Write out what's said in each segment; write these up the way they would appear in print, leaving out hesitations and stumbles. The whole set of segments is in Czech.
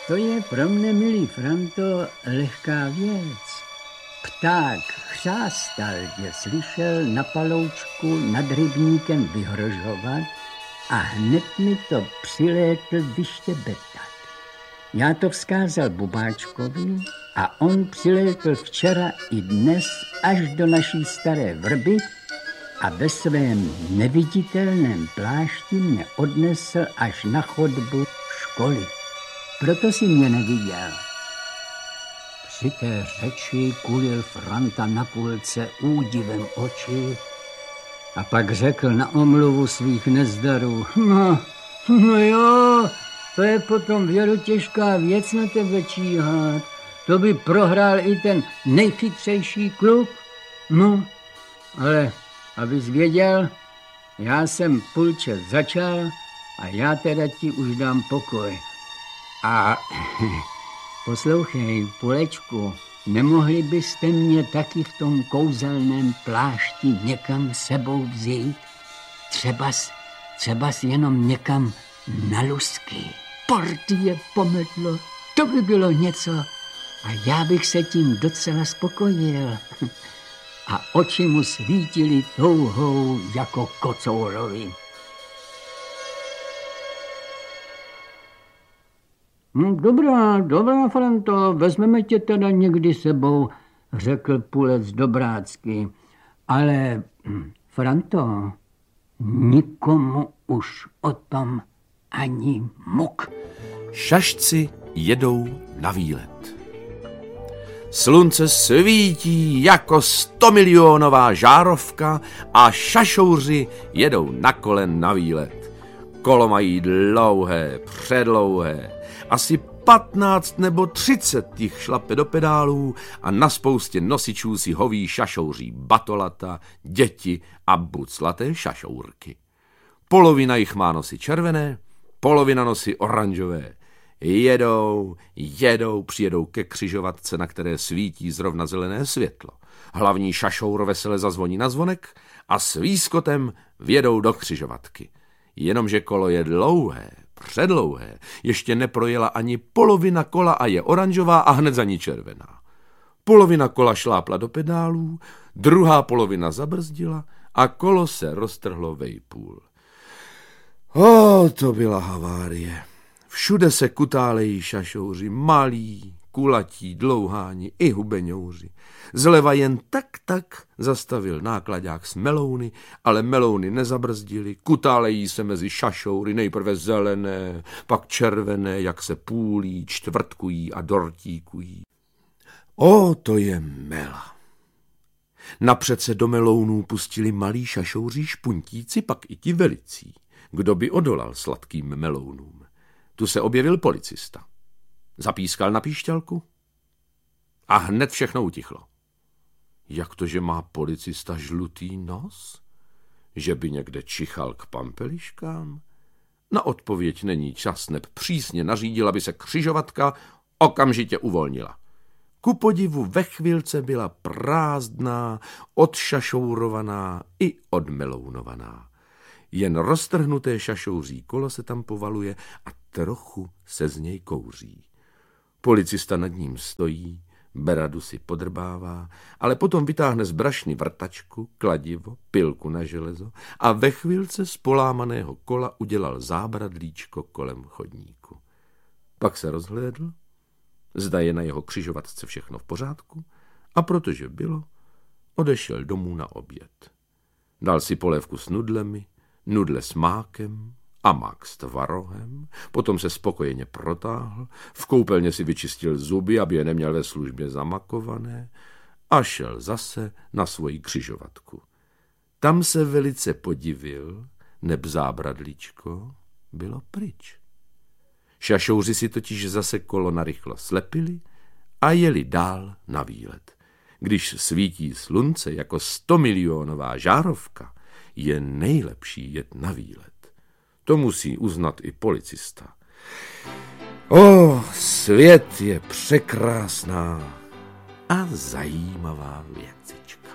To je pro mne, milý Franto, lehká věc. Pták chřástal, že slyšel na paloučku nad rybníkem vyhrožovat a hned mi to přilétl vyštěbetat. Já to vzkázal Bubáčkovi a on přilétl včera i dnes až do naší staré vrby a ve svém neviditelném plášti mě odnesl až na chodbu školy. Proto si mě neviděl. Při té řeči kulil Franta na půlce údivem oči a pak řekl na omluvu svých nezdarů: No jo, to je potom věru těžká věc na tebe číhat. To by prohrál i ten nejchytřejší kluk. No, ale abys věděl, já jsem půlčas začal a já teda ti už dám pokoj. A poslouchej, Pulečku, nemohli byste mě taky v tom kouzelném plášti někam sebou vzít? Třebas jenom někam na lusky. Partie pomedlo, to by bylo něco. A já bych se tím docela spokojil. A oči mu svítily touhou jako kocourovi. Dobrá, Franto, vezmeme tě teda někdy sebou, řekl Pulec dobrácky. Ale, Franto, nikomu už o tom ani muk. Šašci jedou na výlet. Slunce svítí jako 100milionová žárovka a šašouři jedou na kole na výlet. Kolo mají dlouhé, předlouhé, asi 15 nebo 30 jich šlape do pedálů a na spoustě nosičů si hoví šašouří batolata, děti a buclaté šašourky. Polovina jich má nosy červené, polovina nosy oranžové. Jedou, přijedou ke křižovatce, na které svítí zrovna zelené světlo. Hlavní šašour vesele zazvoní na zvonek a s výskotem vjedou do křižovatky. Jenomže kolo je dlouhé, předlouhé, ještě neprojela ani polovina kola a je oranžová a hned za ní červená. Polovina kola šlápla do pedálů, druhá polovina zabrzdila a kolo se roztrhlo vejpůl. To byla havárie. Všude se kutálejí šašouři, malí, kulatí, dlouháni i hubeňouři. Zleva jen tak zastavil náklaďák s melouny, ale melouny nezabrzdily, kutálejí se mezi šašoury, nejprve zelené, pak červené, jak se půlí, čtvrtkují a dortíkují. To je mela. Napřed se do melounů pustili malí šašouří špuntíci, pak i ti velicí. Kdo by odolal sladkým melounům? Tu se objevil policista. Zapískal na píšťalku a hned všechno utichlo. Jak to, že má policista žlutý nos? Že by někde čichal k pampeliškám? Na odpověď není čas, neb přísně nařídil, aby se křižovatka okamžitě uvolnila. Ku podivu ve chvilce byla prázdná, odšašourovaná i odmelounovaná. Jen roztrhnuté šašouří kolo se tam povaluje a trochu se z něj kouří. Policista nad ním stojí, beradu si podrbává, ale potom vytáhne z brašny vrtačku, kladivo, pilku na železo a ve chvilce z polámaného kola udělal zábradlíčko kolem chodníku. Pak se rozhlédl, zda je na jeho křižovatce všechno v pořádku a protože bylo, odešel domů na oběd. Dal si polévku s nudlemi, nudle s mákem a mák s tvarohem, potom se spokojeně protáhl, v koupelně si vyčistil zuby, aby je neměl ve službě zamakované a šel zase na svoji křižovatku. Tam se velice podivil, neb zábradlíčko bylo pryč. Šašouři si totiž zase kolo narychlo slepili a jeli dál na výlet. Když svítí slunce jako 100milionová žárovka, je nejlepší jet na výlet. To musí uznat i policista. Svět je překrásná a zajímavá věcička.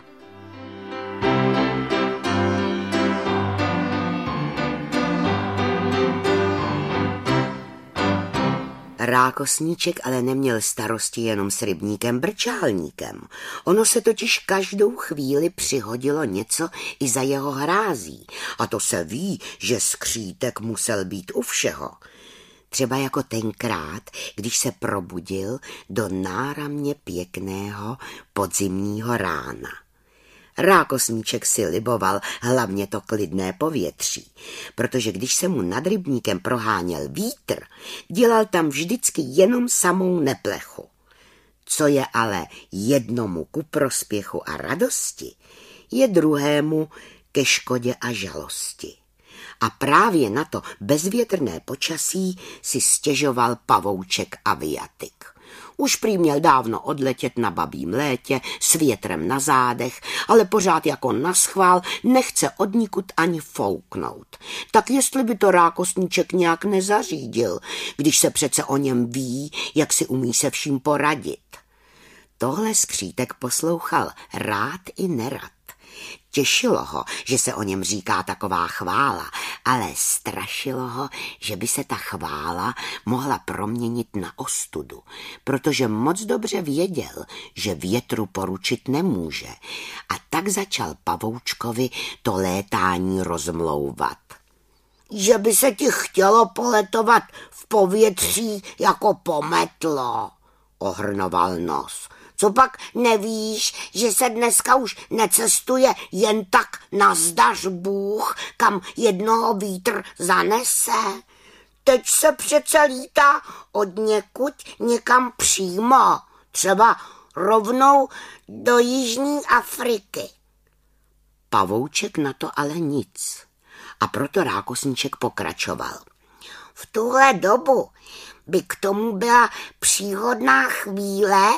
Rákosníček ale neměl starosti jenom s rybníkem Brčálníkem. Ono se totiž každou chvíli přihodilo něco i za jeho hrází. A to se ví, že skřítek musel být u všeho. Třeba jako tenkrát, když se probudil do náramně pěkného podzimního rána. Rákosníček si liboval hlavně to klidné povětří, protože když se mu nad rybníkem proháněl vítr, dělal tam vždycky jenom samou neplechu. Co je ale jednomu ku prospěchu a radosti, je druhému ke škodě a žalosti. A právě na to bezvětrné počasí si stěžoval pavouček Aviatik. Už prý měl dávno odletět na babím létě s větrem na zádech, ale pořád jako naschvál nechce odnikud ani fouknout. Tak jestli by to Rákosníček nějak nezařídil, když se přece o něm ví, jak si umí se vším poradit. Tohle skřítek poslouchal rád i nerad. Těšilo ho, že se o něm říká taková chvála, ale strašilo ho, že by se ta chvála mohla proměnit na ostudu, protože moc dobře věděl, že větru poručit nemůže, a tak začal pavoučkovi to létání rozmlouvat. Že by se ti chtělo poletovat v povětří jako pometlo, ohrnoval nos. Co pak nevíš, že se dneska už necestuje jen tak nazdař Bůh, kam jednoho vítr zanese? Teď se přece lítá odněkud někam přímo, třeba rovnou do Jižní Afriky. Pavouček na to ale nic, a proto Rákosníček pokračoval. V tuhle dobu by k tomu byla příhodná chvíle.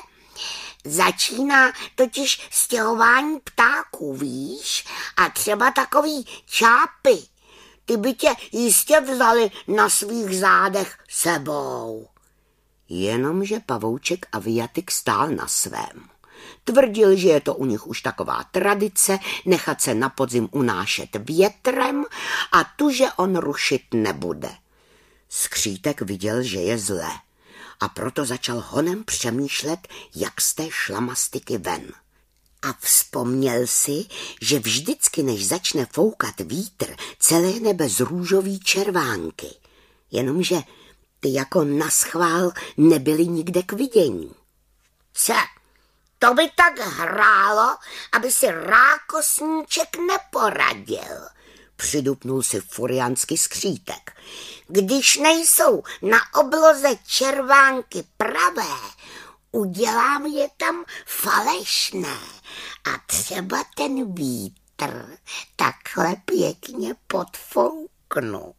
Začíná totiž stěhování ptáků, víš, a třeba takový čápy. Ty by tě jistě vzali na svých zádech sebou. Jenomže pavouček Aviatik stál na svém. Tvrdil, že je to u nich už taková tradice nechat se na podzim unášet větrem a tu, že on rušit nebude. Skřítek viděl, že je zle, a proto začal honem přemýšlet, jak z té šlamastiky ven. A vzpomněl si, že vždycky, než začne foukat vítr, celé nebe zrůžoví červánky. Jenomže ty jako naschvál nebyly nikde k vidění. Co? To by tak hrálo, aby si Rákosníček neporadil, přidupnul si furiansky skřítek. Když nejsou na obloze červánky pravé, udělám je tam falešné a třeba ten vítr takhle pěkně podfouknu.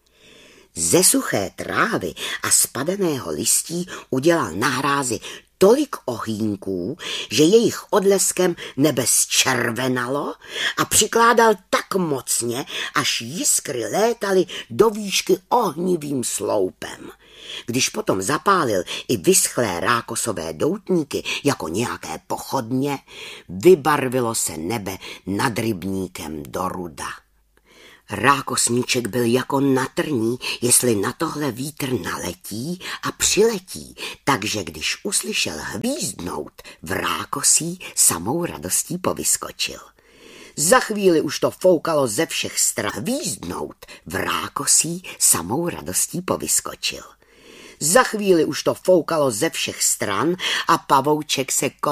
Ze suché trávy a spadaného listí udělal na hrázi tolik ohýnků, že jejich odleskem nebe zčervenalo a přikládal tak mocně, až jiskry létaly do výšky ohnivým sloupem. Když potom zapálil i vyschlé rákosové doutníky jako nějaké pochodně, vybarvilo se nebe nad rybníkem do ruda. Rákosníček byl jako na trní, jestli na tohle vítr naletí a přiletí, takže když uslyšel hvízdnout, v rákosí samou radostí povyskočil. Za chvíli už to foukalo ze všech stran. Hvízdnout v rákosí samou radostí povyskočil. Za chvíli už to foukalo ze všech stran a pavouček se